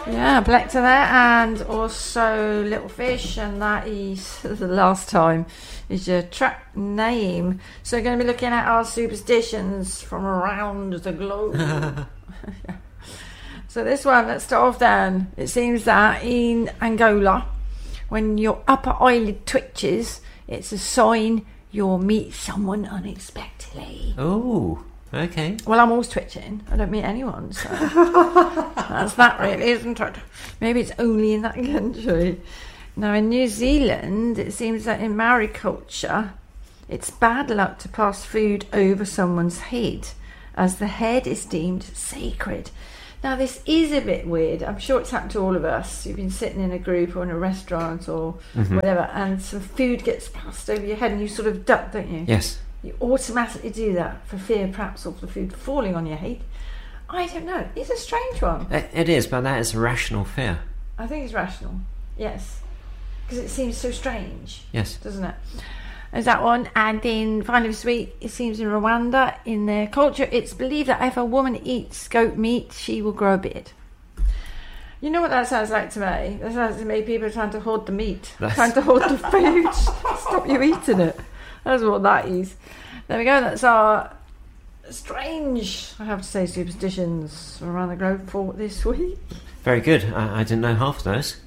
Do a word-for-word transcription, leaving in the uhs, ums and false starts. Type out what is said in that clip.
Yeah, Plecta there, and also Little Fish, and that is the last time is your track name. So we're going to be looking at our superstitions from around the globe. Yeah. So this one, let's start off then. It seems that in Angola, when your upper eyelid twitches, it's a sign you'll meet someone unexpectedly. Oh, okay. Well, I'm always twitching. I don't meet anyone, so that's that really, isn't it? Maybe it's only in that country. Now, in New Zealand, it seems that in Maori culture, it's bad luck to pass food over someone's head, as the head is deemed sacred. Now, this is a bit weird. I'm sure it's happened to all of us. You've been sitting in a group or in a restaurant or mm-hmm. whatever, and some food gets passed over your head and you sort of duck, don't you? Yes. You automatically do that for fear perhaps of the food falling on your head. I don't know. It's a strange one. It is, but that is a rational fear. I think it's rational, yes. Because it seems so strange. Yes. Doesn't it? There's that one. And then finally this week, it seems in Rwanda, in their culture, it's believed that if a woman eats goat meat, she will grow a beard. You know what that sounds like to me? That sounds to me people trying to hoard the meat. That's... Trying to hoard the food. Stop you eating it. That's what that is. There we go. That's our strange, I have to say, superstitions around the globe for this week. Very good. I, I didn't know half of those.